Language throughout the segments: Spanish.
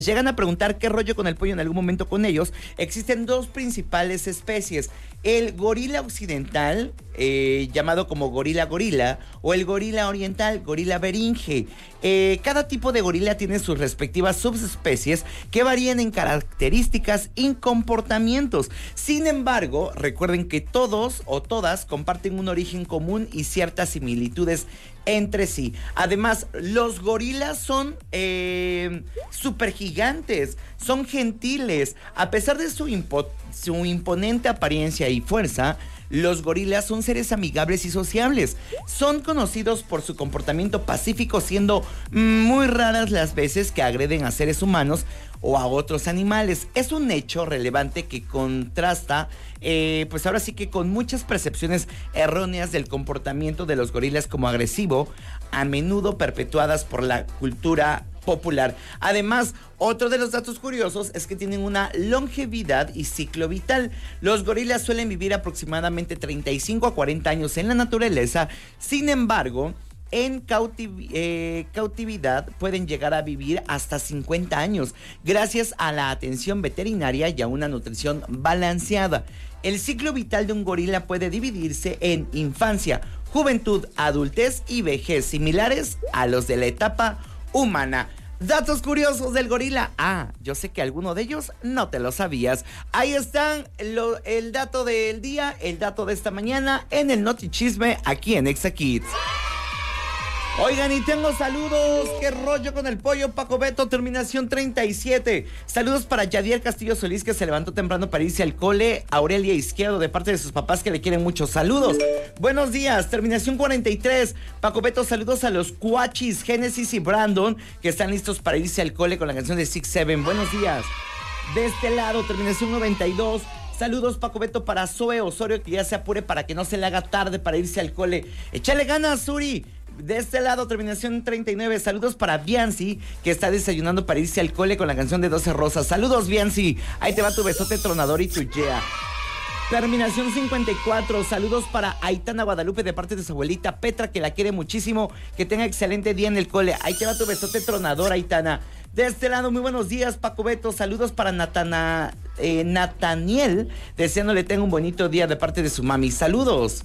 llegan a preguntar qué rollo con el pollo en algún momento con ellos, existen dos principales especies. El gorila occidental, llamado como gorila gorila, o el gorila oriental, gorila beringe. Cada tipo de gorila tiene sus respectivas subespecies que varían en características y comportamientos. Sin embargo, recuerden que todos o todas comparten un origen común y ciertas similitudes entre sí. Además, los gorilas son súper gigantes, son gentiles. A pesar de su imponente apariencia y fuerza, los gorilas son seres amigables y sociables. Son conocidos por su comportamiento pacífico, siendo muy raras las veces que agreden a seres humanos o a otros animales. Es un hecho relevante que contrasta, pues ahora sí que con muchas percepciones erróneas del comportamiento de los gorilas como agresivo, a menudo perpetuadas por la cultura popular. Además, otro de los datos curiosos es que tienen una longevidad y ciclo vital. Los gorilas suelen vivir aproximadamente 35 a 40 años en la naturaleza. Sin embargo, en cautividad pueden llegar a vivir hasta 50 años, gracias a la atención veterinaria y a una nutrición balanceada. El ciclo vital de un gorila puede dividirse en infancia, juventud, adultez y vejez, similares a los de la etapa humana. Datos curiosos del gorila. Yo sé que alguno de ellos no te lo sabías. Ahí están el dato del día, el dato de esta mañana en el Notichisme aquí en Exa Kids. Oigan, y tengo saludos. ¿Qué rollo con el pollo? Paco Beto, terminación 37. Saludos para Yadier Castillo Solís, que se levantó temprano para irse al cole. Aurelia Izquierdo, de parte de sus papás, que le quieren mucho. Saludos. Buenos días, terminación 43. Paco Beto, saludos a los Cuachis, Génesis y Brandon, que están listos para irse al cole con la canción de 6-7. Buenos días. De este lado, terminación 92. Saludos, Paco Beto, para Zoe Osorio, que ya se apure para que no se le haga tarde para irse al cole. Échale ganas, Suri. De este lado, terminación 39. Saludos para Bianci, que está desayunando para irse al cole con la canción de 12 Rosas. Saludos, Bianci. Ahí te va tu besote tronador y tu yeah. Terminación 54. Saludos para Aitana Guadalupe, de parte de su abuelita Petra, que la quiere muchísimo. Que tenga excelente día en el cole. Ahí te va tu besote tronador, Aitana. De este lado, muy buenos días, Paco Beto. Saludos para Nataniel, deseándole tenga un bonito día de parte de su mami. Saludos.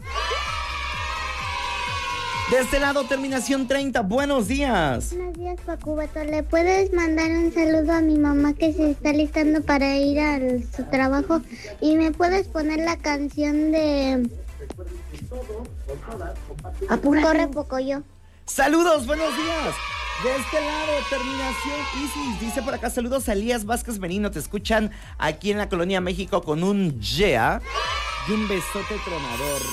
De este lado, terminación 30. Buenos días. Buenos días, Paco Beto. ¿Le puedes mandar un saludo a mi mamá, que se está listando para ir a su trabajo? Y me puedes poner la canción de Corre Pocoyo. Saludos, buenos días. De este lado, terminación Isis. Dice por acá, saludos a Elías Vázquez Benino. Te escuchan aquí en la Colonia México con un yeah y un besote tronador.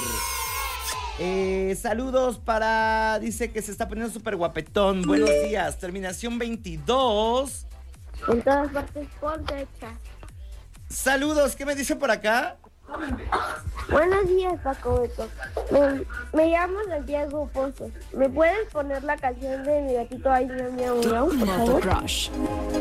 Saludos para... Dice que se está poniendo súper guapetón. Buenos días. Terminación 22. En todas partes, ponte hecha. Saludos. ¿Qué me dice por acá? Buenos días, Paco Beto. Me llamo Santiago Pozos. ¿Me puedes poner la canción de mi gatito Ay Miau Miau Miau, por favor? Crush.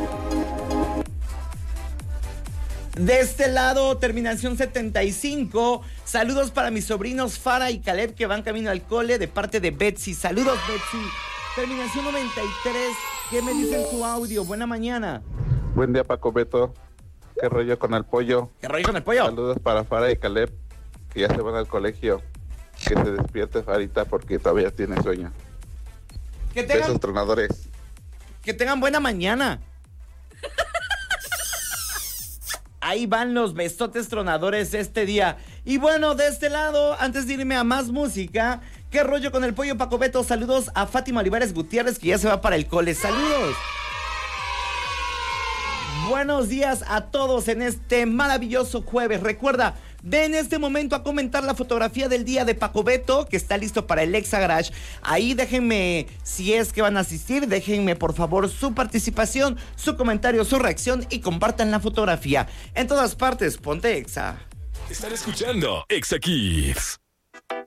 De este lado, terminación 75. Saludos para mis sobrinos Farah y Caleb, que van camino al cole, de parte de Betsy. Saludos, Betsy. Terminación 93. ¿Qué me dice en su audio? Buena mañana. Buen día, Paco Beto. ¿Qué rollo con el pollo? ¿Qué rollo con el pollo? Saludos para Farah y Caleb, que ya se van al colegio. Que se despierte Farita porque todavía tiene sueño. Besos tronadores. Que tengan buena mañana. Ahí van los besotes tronadores este día. Y bueno, de este lado, antes de irme a más música, ¿qué rollo con el pollo, Paco Beto? Saludos a Fátima Olivares Gutiérrez, que ya se va para el cole. ¡Saludos! Buenos días a todos en este maravilloso jueves. Recuerda, ven en este momento a comentar la fotografía del día de Paco Beto, que está listo para el Exa Garage. Ahí déjenme, si es que van a asistir, déjenme por favor su participación, su comentario, su reacción y compartan la fotografía. En todas partes, ponte Exa. Están escuchando Exa Kids.